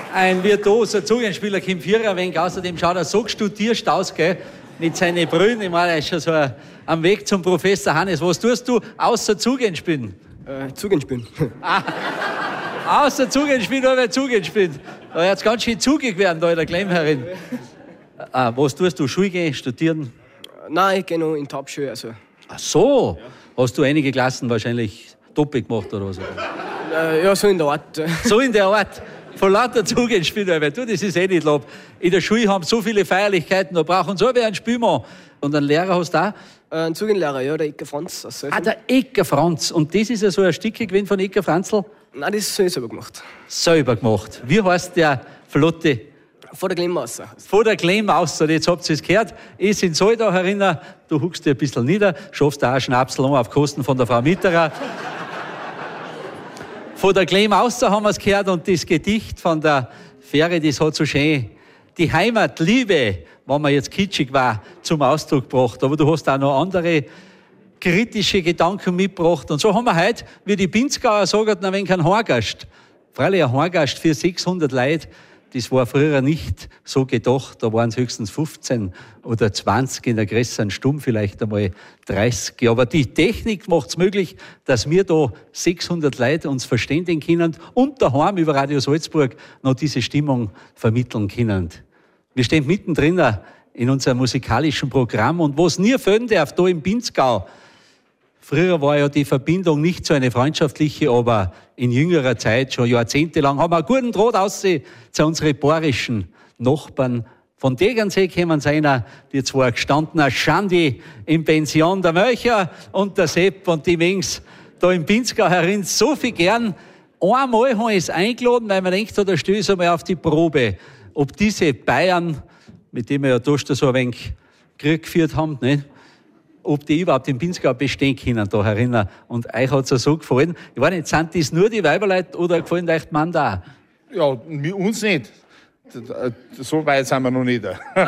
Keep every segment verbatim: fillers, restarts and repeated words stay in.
Ein virtuoser Zungenspieler, Kim Vierer, wenig. Außerdem schaut er so studierst aus, gell? Mit seinen Brüllen. Ich meine, er ist schon so am Weg zum Professor Hannes. Was tust du außer Zugenspielen? Äh, Zugenspielen. Ah, außer Zugenspielen, aber Zugenspielen. Da hat es ganz schön zugig werden, da in der Klemmherrin. Ah, was tust du? Schule gehen, studieren? Nein, ich gehe noch in die Hauptschule. Also. Ach so. Ja. Hast du einige Klassen wahrscheinlich doppelt gemacht oder was? Äh, ja, so in der Art. So in der Art. Von lauter Zugenspielen, weil du, das ist eh nicht lob. In der Schule haben so viele Feierlichkeiten, da brauchen so einen Spielmann. Und einen Lehrer hast du auch? Äh, einen Zugenlehrer, ja, der Ecker Franz. Aus ah, der Ecker Franz. Und das ist ja so ein Stück gewesen von Ecker Franzl? Nein, das habe ich selber gemacht. Selber gemacht. Wie heißt der Flotte? Von der Glemmauser. Von der Glemmauser. Jetzt habt ihr es gehört. Ich sind so da herinnen. Du huckst dir ein bisschen nieder, schaffst da auch Schnapsel an auf Kosten von der Frau Mitterer. Von der Glemmauser haben wir es gehört und das Gedicht von der Fähre, das hat so schön die Heimatliebe, wenn man jetzt kitschig war, zum Ausdruck gebracht. Aber du hast auch noch andere kritische Gedanken mitgebracht. Und so haben wir heute, wie die Pinzgauer sagen, ein wenig einen Horgast. Freilich ein Horgast für sechshundert Leute. Das war früher nicht so gedacht. Da waren es höchstens fünfzehn oder zwanzig, in der größeren Stumm vielleicht einmal dreißig. Aber die Technik macht es möglich, dass wir da sechshundert Leute uns verständigen können und daheim über Radio Salzburg noch diese Stimmung vermitteln können. Wir stehen mittendrin in unserem musikalischen Programm und was nie fehlen darf, da im Pinzgau. Früher war ja die Verbindung nicht so eine freundschaftliche, aber in jüngerer Zeit, schon jahrzehntelang, haben wir einen guten Draht aussehen zu unseren bayerischen Nachbarn. Von Tegernsee kommen sie einer, die zwei gestandenen Schandi in Pension, der Mölcher und der Sepp und die Mengs da im Pinzgau herin so viel gern. Einmal habe ich es eingeladen, weil man denkt, da stöße ich einmal auf die Probe, ob diese Bayern, mit denen wir ja da so ein wenig Krieg geführt haben, nicht? Ob die überhaupt im Pinzgau bestehen können, da herinnen. Und euch hat es so gefallen. Ich weiß nicht, sind das nur die Weiberleute oder gefallen euch die Mann da? Ja, uns nicht. So weit sind wir noch nicht.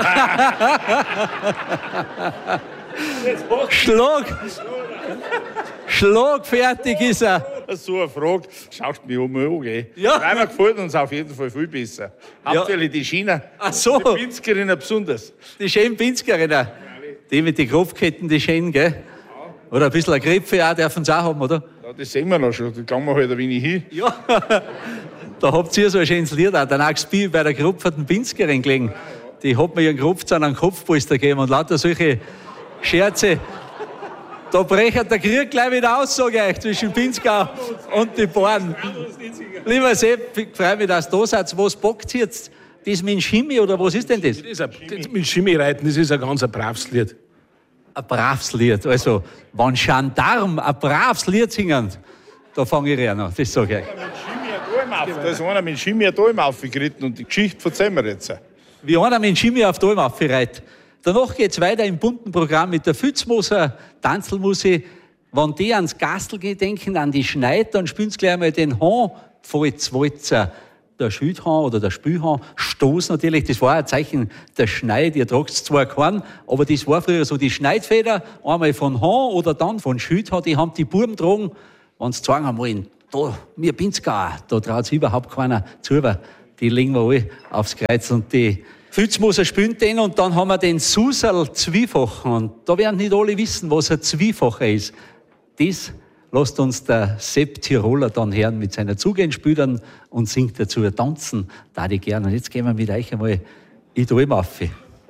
Schlag! Schlagfertig ist er. So eine Frage, schaust mich um an, gell? Ja. Weiber gefällt uns auf jeden Fall viel besser. Hauptsächlich die Schiene. Ach so. Die Pinzgerinnen besonders. Die schönen Pinzgerinnen. Die mit den Kopfketten, die schönen, gell? Oder ein bisschen eine Gripfe auch, dürfen sie auch haben, oder? Ja, das sehen wir noch schon. Da gehen wir halt ein wenig hin. Ja. Da habt ihr so ein schönes Lied auch. Der Nax Bi bei der gerupften Pinzgerin gelegen. Die hat mir ihren Kropfzahn an den Kopfpolster gegeben und lauter solche Scherze. Da brecht der Krieg gleich wieder aus, sage ich euch, zwischen Pinzgau und die Bauern. Lieber Sepp, ich freue mich, dass du da seid. Was bockt jetzt? Das mit dem Schimmi oder was ist denn das? Das ist ein, das mit Schimmi reiten, das ist ein ganz ein braves Lied. Ein braves Lied. Also, wenn Gendarm ein braves Lied singen, da fange ich an, das sage ich euch. Da ist einer mit dem Schimmi ein Dalm aufgeritten und die Geschichte erzählen wir jetzt. Wie einer mit dem Schimmi auf Dalm aufreitet. Danach geht es weiter im bunten Programm mit der Fützmoser Tanzelmusik. Wenn die ans Gastel denken, an die Schneid, dann spielen sie gleich mal den Hahn, Pfalz-Walzer. Der Schildhahn oder der Spülhahn, Stoß natürlich, das war ein Zeichen der Schneid, ihr tragt zwar keinen, aber das war früher so die Schneidfeder, einmal von Hahn oder dann von Schildhahn, die haben die Buben getragen, wenn sie sagen wollen, da, wir Pinzgauer, da traut sich überhaupt keiner zu, die legen wir alle aufs Kreuz und die Fützmoser spielen den und dann haben wir den Susal Zwiefachen und da werden nicht alle wissen, was ein Zwiefacher ist. Das lasst uns der Sepp Tiroler dann hören mit seiner Zugenspülern und singt dazu tanzen, da die gerne. Und jetzt gehen wir mit euch einmal in die Alm rauf.